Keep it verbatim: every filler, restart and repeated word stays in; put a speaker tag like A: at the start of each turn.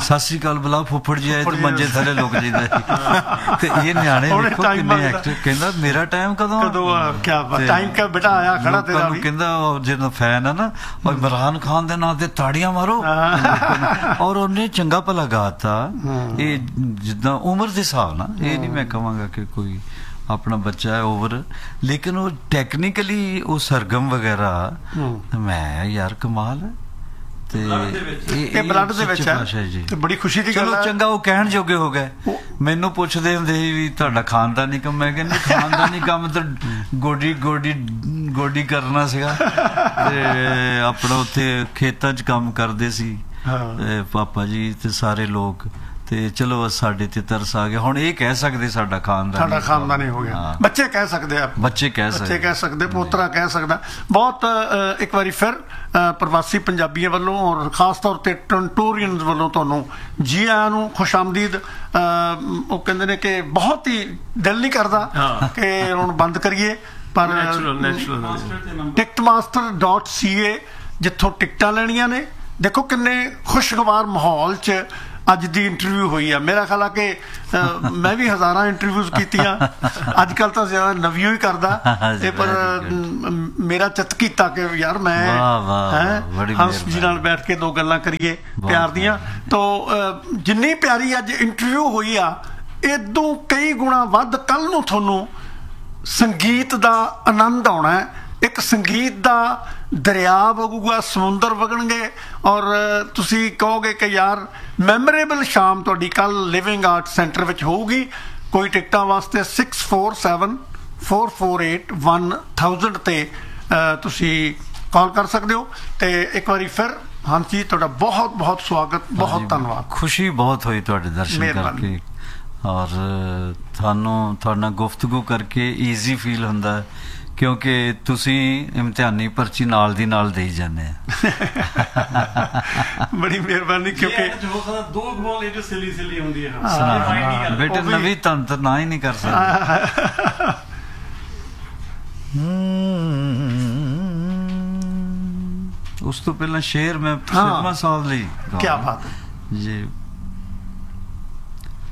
A: ਸਤਿ ਸ੍ਰੀ ਅਕਾਲ ਬੁਲਾ ਫੁੱਫੜ ਜੀ ਆਏ ਤੇ ਮੰਜੇ ਥੱਲੇ ਲੁਕ ਜਾਈਦਾ ਸੀ। ਤੇ ਇਹ ਨਿਆਣੇ ਵੇਖੋ ਕਿੰਨੇ ਐਕਟਰ। ਕਹਿੰਦਾ ਮੇਰਾ ਟਾਈਮ ਕਦੋਂ
B: ਕਦੋਂ ਕਿਆ ਟਾਈਮ ਕਾ ਬੇਟਾ ਆਇਆ ਖੜਾ ਤੇਰਾ ਵੀ।
A: ਕਹਿੰਦਾ ਜਦੋਂ ਫੈਨ ਆ ਨਾ ਇਮਰਾਨ ਖਾਨ ਦੇ ਨਾਂ ਤੇ ਤਾੜੀਆਂ ਮਾਰੋ। ਔਰ ਉਹਨੇ ਚੰਗਾ ਭਲਾ ਗਾਤਾ। ਇਹ ਜਿੱਦਾਂ ਉਮਰ ਦੇ ਹਿਸਾਬ ਨਾਲ ਇਹ ਨਹੀਂ ਮੈਂ ਕਹਾਂਗਾ ਕਿ ਕੋਈ ਆਪਣਾ ਬੱਚਾ ਹੈ ਓਵਰ, ਲੇਕਿਨ ਉਹ ਟੈਕਨੀਕਲੀ ਉਹ ਸਰਗਮ ਵਗੈਰਾ ਮੈਂ ਯਾਰ ਕਮਾਲ ਹੈ। ਤੇ
B: ਇਹ ਬਲੱਡ ਦੇ ਵਿੱਚ ਹੈ ਤੇ ਬੜੀ ਖੁਸ਼ੀ ਦੀ ਗੱਲ ਹੈ।
A: ਚਲੋ ਚੰਗਾ ਉਹ ਕਹਿਣ ਜੋਗੇ ਹੋ ਗਏ। ਮੈਨੂੰ ਪੁੱਛਦੇ ਹੁੰਦੇ ਸੀ ਵੀ ਤੁਹਾਡਾ ਖਾਨਦਾਨੀ ਕੰਮ, ਮੈਂ ਕਹਿੰਦਾ ਖਾਨਦਾਨੀ ਕੰਮ ਤਾਂ ਗੋਡੀ ਗੋਡੀ ਗੋਡੀ ਕਰਨਾ ਸੀਗਾ। ਤੇ ਆਪਣਾ ਉੱਥੇ ਖੇਤਾਂ 'ਚ ਕੰਮ ਕਰਦੇ ਸੀ ਪਾਪਾ ਜੀ ਤੇ ਸਾਰੇ ਲੋਕ। ਤੇ ਚਲੋ ਸਾਡੇ ਤੇ ਤਰਸ ਆ ਗਿਆ। ਹੁਣ ਇਹ ਕਹਿ ਸਕਦੇ ਸਾਡਾ ਖਾਨਦਾਨ
B: ਸਾਡਾ ਖਾਨਦਾਨੀ ਹੋ ਗਿਆ। ਬੱਚੇ ਕਹਿ ਸਕਦੇ ਆ,
A: ਬੱਚੇ ਕਹਿ ਸਕਦੇ
B: ਬੱਚੇ ਕਹਿ ਸਕਦੇ ਪੋਤਰਾ ਕਹਿ ਸਕਦਾ। ਬਹੁਤ ਇੱਕ ਵਾਰੀ ਫਿਰ ਪ੍ਰਵਾਸੀ ਪੰਜਾਬੀਆਂ ਵੱਲੋਂ ਔਰ ਖਾਸ ਤੌਰ ਤੇ ਟੋਰੰਟੋਰੀਅਨਸ ਵੱਲੋਂ ਤੁਹਾਨੂੰ ਜੀ ਆਇਆਂ ਨੂੰ, ਖੁਸ਼ ਆਮਦੀਦ। ਉਹ ਕਹਿੰਦੇ ਨੇ ਕਿ ਬਹੁਤ ਹੀ ਦਿਲ ਨਹੀਂ ਕਰਦਾ ਕਿ ਹੁਣ ਬੰਦ ਕਰੀਏ, ਪਰ ਟਿਕਟ ਮਾਸਟਰ ਡਾਟ ਸੀ ਏ ਜਿੱਥੋਂ ਟਿਕਟਾਂ ਲੈਣੀਆਂ ਨੇ। ਦੇਖੋ ਕਿੰਨੇ ਖੁਸ਼ਗਵਾਰ ਮਾਹੌਲ 'ਚ ਅੱਜ ਦੀ ਇੰਟਰਵਿਊ ਹੋਈ ਆ। ਮੇਰਾ ਖਿਆਲ ਆ ਕਿ ਮੈਂ ਵੀ ਹਜ਼ਾਰਾਂ ਇੰਟਰਵਿਊਜ਼ ਕੀਤੀਆਂ, ਅੱਜ ਕੱਲ੍ਹ ਤਾਂ ਜ਼ਿਆਦਾ ਨਵੀਂ ਹੀ ਕਰਦਾ ਤੇ ਪਰ ਮੇਰਾ ਚਿੱਤ ਕੀਤਾ ਕਿ ਯਾਰ ਮੈਂ ਹੈਂ ਹੰਸ ਜੀ ਨਾਲ ਬੈਠ ਕੇ ਦੋ ਗੱਲਾਂ ਕਰੀਏ ਪਿਆਰ ਦੀਆਂ। ਤਾਂ ਜਿੰਨੀ ਪਿਆਰੀ ਅੱਜ ਇੰਟਰਵਿਊ ਹੋਈ ਆ, ਇਦੋਂ ਕਈ ਗੁਣਾ ਵੱਧ ਕੱਲ੍ਹ ਨੂੰ ਤੁਹਾਨੂੰ ਸੰਗੀਤ ਦਾ ਆਨੰਦ ਆਉਣਾ ਹੈ। ਇੱਕ ਸੰਗੀਤ ਦਾ ਦਰਿਆ ਵਗੂਗਾ, ਸਮੁੰਦਰ ਵਗਣਗੇ ਔਰ ਤੁਸੀਂ ਕਹੋਗੇ ਕਿ ਯਾਰ ਮੈਮੋਰੇਬਲ ਸ਼ਾਮ ਤੁਹਾਡੀ ਕੱਲ੍ਹ ਲਿਵਿੰਗ ਆਰਟ ਸੈਂਟਰ ਵਿੱਚ ਹੋਊਗੀ। ਕੋਈ ਟਿਕਟਾਂ ਵਾਸਤੇ six four seven four four eight one thousand 'ਤੇ ਤੁਸੀਂ ਕਾਲ ਕਰ ਸਕਦੇ ਹੋ। ਅਤੇ ਇੱਕ ਵਾਰੀ ਫਿਰ ਹਾਂਜੀ ਤੁਹਾਡਾ ਬਹੁਤ ਬਹੁਤ ਸਵਾਗਤ, ਬਹੁਤ ਧੰਨਵਾਦ।
A: ਖੁਸ਼ੀ ਬਹੁਤ ਹੋਈ ਤੁਹਾਡੇ ਦਰਸ਼ਨ ਕਰਕੇ ਔਰ ਤੁਹਾਨੂੰ ਤੁਹਾਡੇ ਨਾਲ ਗੁਫ਼ਤਗੂ ਕਰਕੇ ਈਜ਼ੀ ਫੀਲ ਹੁੰਦਾ ਕਿਉਂਕਿ ਤੁਸੀਂ ਇਮਤਿਹਾਨੀ ਪਰਚੀ ਨਾਲ ਦੀ ਨਾਲ ਦੇਈ ਜਾਂਦੇ ਆ।
B: ਬੜੀ ਮਿਹਰਬਾਨੀ। ਕਿਉਂਕਿ
A: ਬੇਟੇ ਨਵੀਂ ਤੰਤਰ ਨਾ ਹੀ ਨਹੀਂ ਕਰ ਸਕਦਾ। ਉਸ ਤੋਂ ਪਹਿਲਾਂ ਸ਼ੇਰ ਮੈਂ ਸਿਨੇਮਾ ਸਾਲ ਲਈ
B: ਕਿਆ ਬਾਤ ਹੈ
A: ਜੀ।